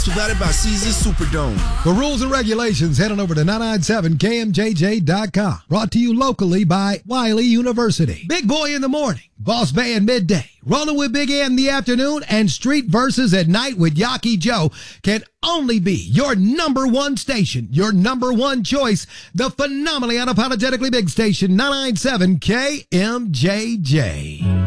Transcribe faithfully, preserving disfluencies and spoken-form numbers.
Provided by Caesars Superdome. For rules and regulations, head on over to nine nine seven K M J J dot com. Brought to you locally by Wiley University. Big Boy in the morning, Boss Bay at midday, Rolling with Big A in the afternoon, and Street Versus at night with Yaki Joe can only be your number one station, your number one choice, the phenomenally unapologetically big station, nine nine seven K M J J.